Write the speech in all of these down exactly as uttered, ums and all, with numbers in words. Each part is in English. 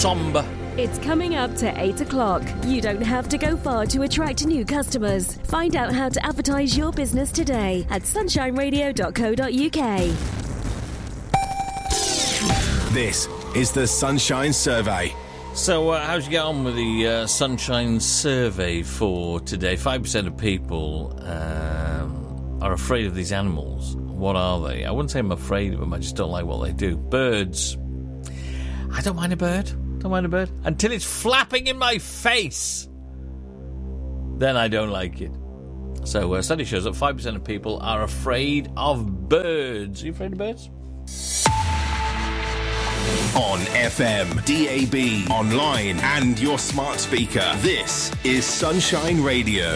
sombre. It's coming up to eight o'clock. You don't have to go far to attract new customers. Find out how to advertise your business today at sunshine radio dot co dot uk. This is the Sunshine Survey. So, uh, how'd you get on with the uh, Sunshine Survey for today? five percent of people um, are afraid of these animals. What are they? I wouldn't say I'm afraid of them, I just don't like what they do. Birds. I don't mind a bird. Don't mind a bird. Until it's flapping in my face. Then I don't like it. So, a uh, study shows that five percent of people are afraid of birds. Are you afraid of birds? On F M, D A B, online, and your smart speaker. This is Sunshine Radio.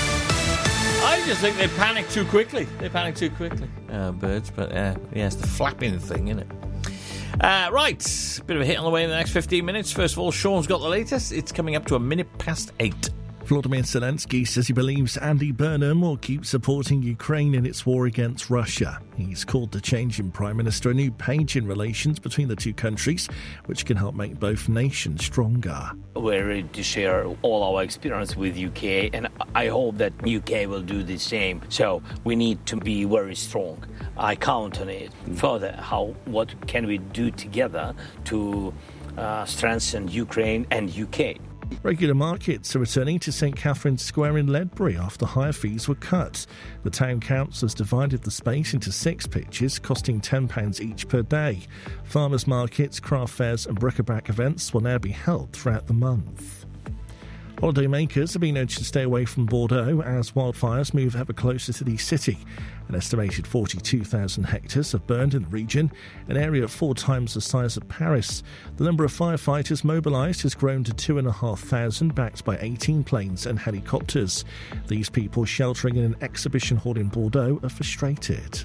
Yes. I just think they panic too quickly. They panic too quickly, uh, birds. But uh, yeah, it's the flapping thing, isn't it? Uh, right, bit of a hit on the way in the next fifteen minutes. First of all, Sean's got the latest. It's coming up to a minute past eight. Volodymyr Zelensky says he believes Andy Burnham will keep supporting Ukraine in its war against Russia. He's called the change in Prime Minister a new page in relations between the two countries, which can help make both nations stronger. We're ready to share all our experience with U K, and I hope that U K will do the same. So we need to be very strong. I count on it. Further, how what can we do together to uh, strengthen Ukraine and U K? Regular markets are returning to St Catherine's Square in Ledbury after higher fees were cut. The town council has divided the space into six pitches, costing ten pounds each per day. Farmers markets, craft fairs and bric-a-brac events will now be held throughout the month. Holidaymakers have been urged to stay away from Bordeaux as wildfires move ever closer to the city. An estimated forty-two thousand hectares have burned in the region, an area four times the size of Paris. The number of firefighters mobilised has grown to two thousand five hundred, backed by eighteen planes and helicopters. These people sheltering in an exhibition hall in Bordeaux are frustrated.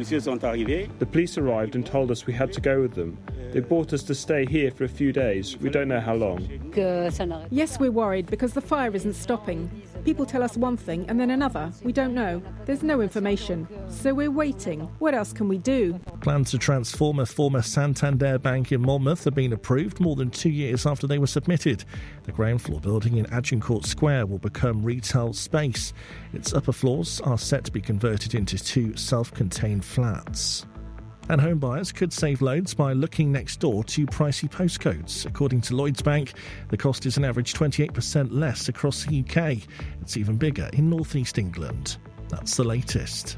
The police arrived and told us we had to go with them. They brought us to stay here for a few days. We don't know how long. Yes, we're worried because the fire isn't stopping. People tell us one thing and then another. We don't know. There's no information. So we're waiting. What else can we do? Plans to transform a former Santander bank in Monmouth have been approved more than two years after they were submitted. The ground floor building in Agincourt Square will become retail space. Its upper floors are set to be converted into two self-contained flats. And home buyers could save loads by looking next door to pricey postcodes. According to Lloyds Bank, the cost is an average twenty-eight percent less across the U K. It's even bigger in North East England. That's the latest.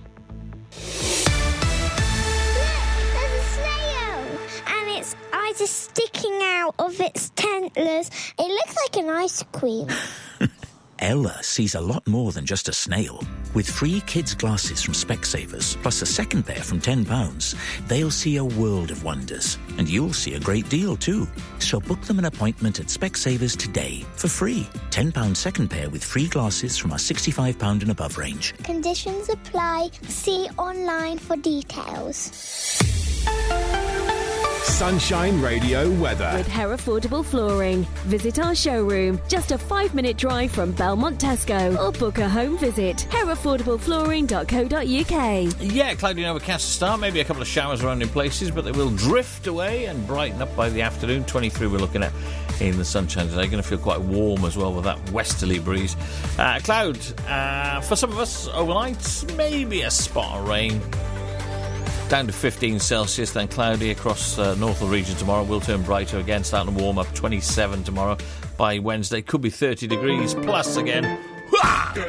Its eyes are sticking out of its antlers. It looks like an ice cream. Ella sees a lot more than just a snail. With free kids' glasses from Specsavers, plus a second pair from ten pounds, they'll see a world of wonders. And you'll see a great deal too. So book them an appointment at Specsavers today for free. ten pounds second pair with free glasses from our sixty-five pounds and above range. Conditions apply. See online for details. Sunshine Radio weather. With Herefordable Flooring. Visit our showroom, just a five-minute drive from Belmont Tesco, or book a home visit. herefordable flooring dot co dot uk. Yeah, cloudy and overcast to start. Maybe a couple of showers around in places, but they will drift away and brighten up by the afternoon. twenty-three we're looking at in the sunshine today. Going to feel quite warm as well with that westerly breeze. Uh, cloud uh, for some of us overnight. Maybe a spot of rain. Down to fifteen Celsius, then cloudy across uh, northern region tomorrow. Will turn brighter again, starting to warm up. twenty-seven tomorrow. By Wednesday, could be thirty degrees plus again.